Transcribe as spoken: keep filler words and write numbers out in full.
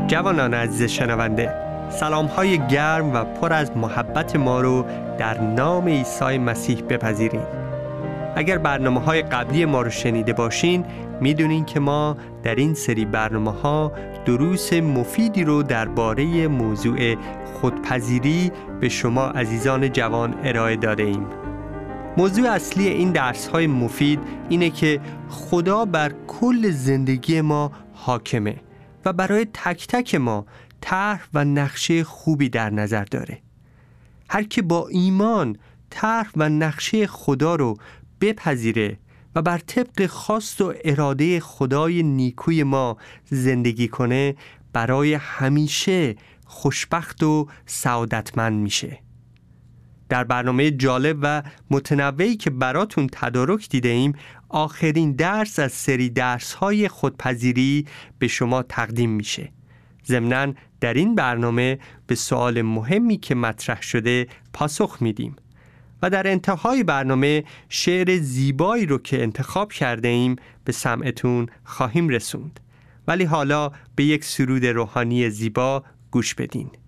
جوانان عزیز شنونده، سلام‌های گرم و پر از محبت ما رو در نام عیسی مسیح بپذیرید. اگر برنامه‌های قبلی ما رو شنیده باشین، میدونین که ما در این سری برنامه‌ها دروس مفیدی رو درباره موضوع خودپذیری به شما عزیزان جوان ارائه داده ایم. موضوع اصلی این درس‌های مفید اینه که خدا بر کل زندگی ما حاکمه و برای تک تک ما طرح و نقشه خوبی در نظر داره. هر که با ایمان طرح و نقشه خدا رو بپذیره و بر طبق خواست و اراده خدای نیکوی ما زندگی کنه، برای همیشه خوشبخت و سعادتمند میشه. در برنامه جالب و متنوعی که براتون تدارک دیده ایم، آخرین درس از سری درس‌های خودپذیری به شما تقدیم میشه. ضمناً در این برنامه به سوال مهمی که مطرح شده پاسخ میدیم و در انتهای برنامه شعر زیبایی رو که انتخاب کرده ایم به سمعتون خواهیم رسوند. ولی حالا به یک سرود روحانی زیبا گوش بدین.